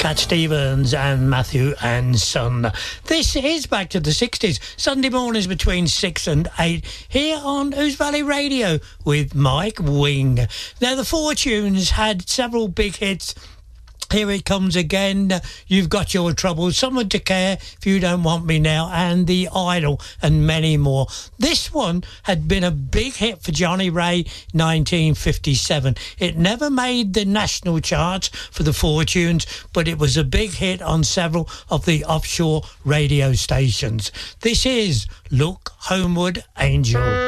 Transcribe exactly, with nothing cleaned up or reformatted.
Cat Stevens and Matthew and Son. This is Back to the sixties, Sunday mornings between six and eight, here on Ouse Valley Radio with Mike Wing. Now, the Fortunes had several big hits. Here It Comes Again, You've Got Your Troubles, Someone to Care, If You Don't Want Me Now, and The Idol, and many more. This one had been a big hit for Johnny Ray, nineteen fifty-seven. It never made the national charts for the Fortunes, but it was a big hit on several of the offshore radio stations. This is Look Homeward, Angel.